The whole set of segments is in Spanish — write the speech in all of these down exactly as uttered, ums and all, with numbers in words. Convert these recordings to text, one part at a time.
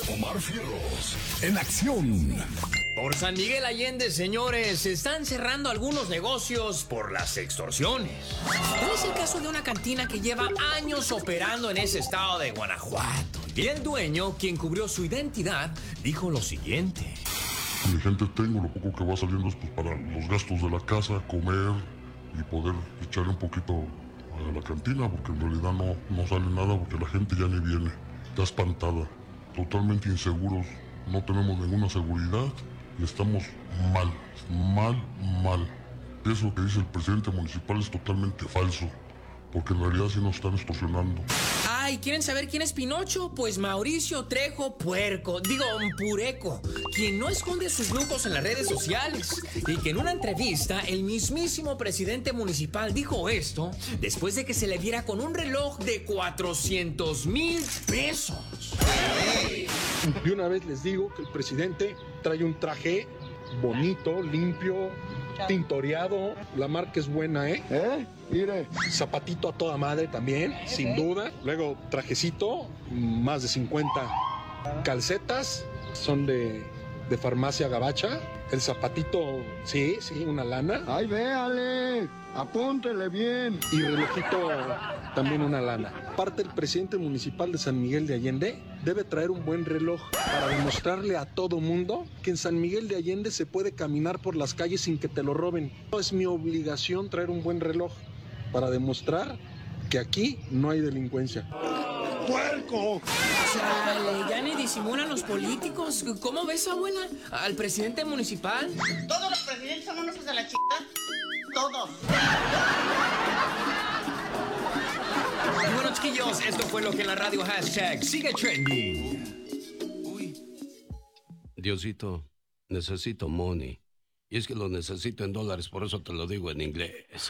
Omar Fierros, en acción. Por San Miguel Allende, señores, se están cerrando algunos negocios por las extorsiones. Tal es el caso de una cantina que lleva años operando en ese estado de Guanajuato. Y el dueño, quien cubrió su identidad, dijo lo siguiente. Mi gente tengo, lo poco que va saliendo es pues para los gastos de la casa, comer y poder echarle un poquito a la cantina, porque en realidad no, no sale nada porque la gente ya ni viene, está espantada, totalmente inseguros, no tenemos ninguna seguridad y estamos mal, mal, mal. Eso que dice el presidente municipal es totalmente falso, porque en realidad sí nos están extorsionando. Ay, ¿quieren saber quién es Pinocho? Pues Mauricio Trejo Puerco, digo, Pureco, quien no esconde sus lujos en las redes sociales. Y que en una entrevista, el mismísimo presidente municipal dijo esto después de que se le viera con un reloj de cuatrocientos mil pesos. De una vez les digo que el presidente trae un traje bonito, limpio, tintoreado. La marca es buena, ¿eh? ¿Eh? Mire. Zapatito a toda madre también, sin duda. Luego trajecito, más de cincuenta calcetas, son de, de farmacia gabacha. El zapatito, sí, sí, una lana. ¡Ay, véale! ¡Apúntele bien! Y relojito, también una lana. Aparte, el presidente municipal de San Miguel de Allende debe traer un buen reloj para demostrarle a todo mundo que en San Miguel de Allende se puede caminar por las calles sin que te lo roben. Es mi obligación traer un buen reloj para demostrar que aquí no hay delincuencia. ¡Puerco! Chale, ya ni disimulan los políticos. ¿Cómo ves, abuela? ¿Al presidente municipal? Todos los presidentes son unos de la chica. Todos. Y bueno, chiquillos, esto fue lo que en la radio hashtag sigue trending. Uy. Diosito, necesito money. Y es que lo necesito en dólares, por eso te lo digo en inglés.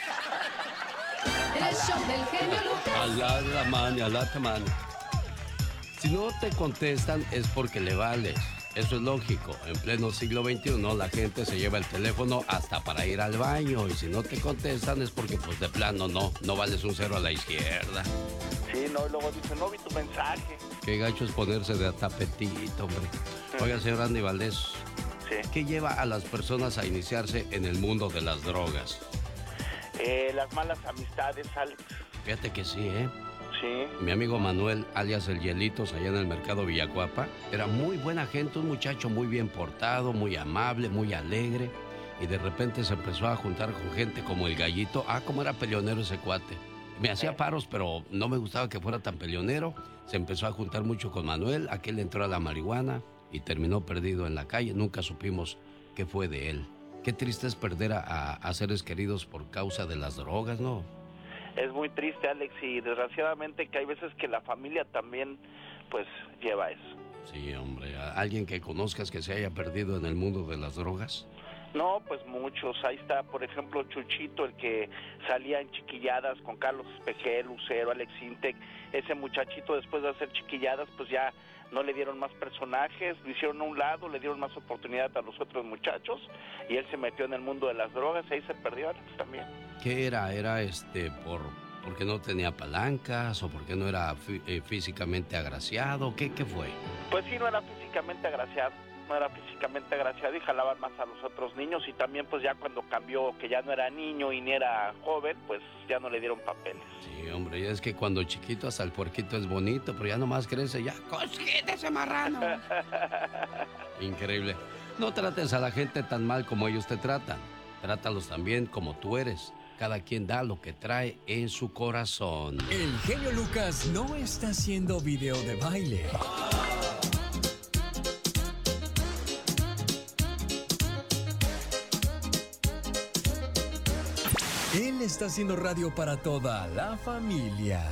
El show del genio Lucas. Alá la mano, alá la mano. Si no te contestan es porque le vales. Eso es lógico. En pleno siglo veintiuno la gente se lleva el teléfono hasta para ir al baño. Y si no te contestan es porque pues de plano no, no vales un cero a la izquierda. Sí, no, y luego dice, no vi tu mensaje. Qué gacho es ponerse de tapetito, hombre. Oiga, señor Andy Valdés, sí. ¿Qué lleva a las personas a iniciarse en el mundo de las drogas? Eh, las malas amistades, Alex. Fíjate que sí, ¿eh? Sí. Mi amigo Manuel, alias el Hielitos, allá en el mercado Villacuapa, era muy buena gente, un muchacho muy bien portado, muy amable, muy alegre, y de repente se empezó a juntar con gente como el Gallito. Ah, cómo era peleonero ese cuate. Me hacía paros, pero no me gustaba que fuera tan peleonero. Se empezó a juntar mucho con Manuel, aquel entró a la marihuana y terminó perdido en la calle. Nunca supimos qué fue de él. Qué triste es perder a, a seres queridos por causa de las drogas, ¿no? Es muy triste, Alex, y desgraciadamente que hay veces que la familia también, pues, lleva eso. Sí, hombre. ¿Alguien que conozcas que se haya perdido en el mundo de las drogas? No, pues muchos. Ahí está, por ejemplo, Chuchito, el que salía en chiquilladas con Carlos Espejel, Lucero, Alex Intec. Ese muchachito, después de hacer chiquilladas, pues ya no le dieron más personajes, lo hicieron a un lado, le dieron más oportunidad a los otros muchachos, y él se metió en el mundo de las drogas, y ahí se perdió, Alex, también. ¿Qué era? ¿Era este por porque no tenía palancas o porque no era fí- eh, físicamente agraciado? ¿Qué, ¿Qué fue? Pues sí, no era físicamente agraciado, no era físicamente agraciado y jalaban más a los otros niños, y también pues ya cuando cambió, que ya no era niño y ni era joven, pues ya no le dieron papeles. Sí, hombre, es que cuando chiquito hasta el puerquito es bonito, pero ya nomás crece, ya, ¡cosquita ese marrano! Increíble. No trates a la gente tan mal como ellos te tratan. Trátalos también como tú eres. Cada quien da lo que trae en su corazón. El genio Lucas no está haciendo video de baile. Él está haciendo radio para toda la familia.